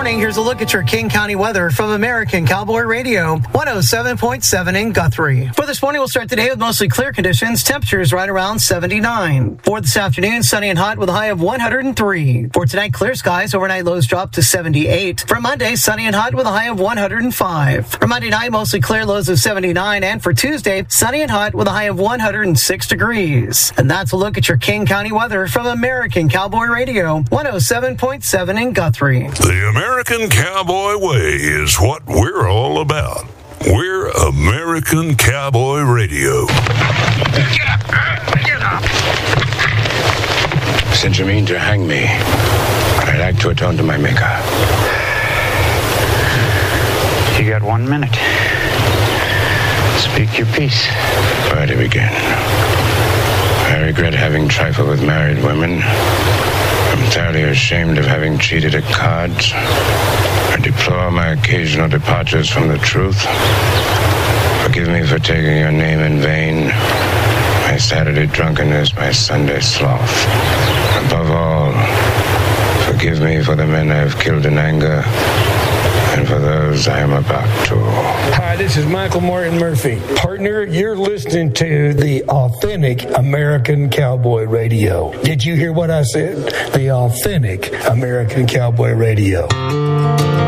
morning, here's a look at your King County weather from American Cowboy Radio, 107.7 in Guthrie. For this morning, we'll start today with mostly clear conditions. Temperatures right around 79. For this afternoon, sunny and hot with a high of 103. For tonight, clear skies. Overnight lows drop to 78. For Monday, sunny and hot with a high of 105. For Monday night, mostly clear, lows of 79. And for Tuesday, sunny and hot with a high of 106 degrees. And that's a look at your King County weather from American Cowboy Radio, 107.7 in Guthrie. The American Cowboy Way is what we're all about. We're American Cowboy Radio. Get up! Since you mean to hang me, I'd like to atone to my maker. You got 1 minute. Speak your piece. Where to begin? I regret having trifled with married women. I'm thoroughly ashamed of having cheated at cards. I deplore my occasional departures from the truth. Forgive me for taking your name in vain. My Saturday drunkenness, my Sunday sloth. Above all, forgive me for the men I have killed in anger, and for those I am about to. Hi, this is Michael Martin Murphy. Partner, you're listening to the authentic American Cowboy Radio. Did you hear what I said? The authentic American Cowboy Radio.